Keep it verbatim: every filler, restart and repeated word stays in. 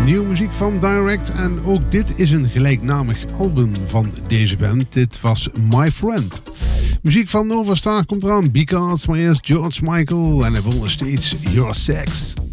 Nieuwe muziek van Direct en ook dit is een gelijknamig album van deze band. Dit was My Friend. Muziek van Nova Star komt eraan, Because, maar eerst George Michael en hij wil nog steeds Your Sex.